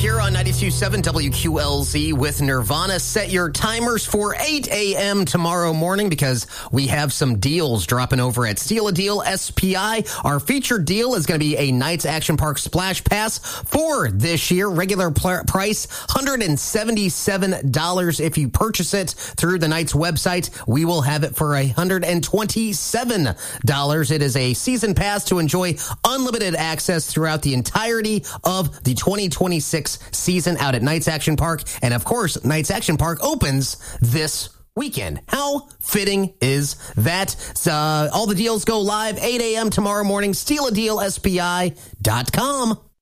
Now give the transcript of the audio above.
here on 92.7 WQLZ with Nirvana. Set your timers for 8 a.m. tomorrow morning because we have some deals dropping over at Steal a Deal SPI. Our featured deal is going to be a Knights Action Park Splash Pass for this year. Regular price, $177. If you purchase it through the Knights website, we will have it for $127. It is a season pass to enjoy unlimited access throughout the entirety of the 2026 season out at Knights Action Park. And of course, Knights Action Park opens this weekend. How fitting is that? All the deals go live 8 a.m. tomorrow morning. StealADealSPI.com.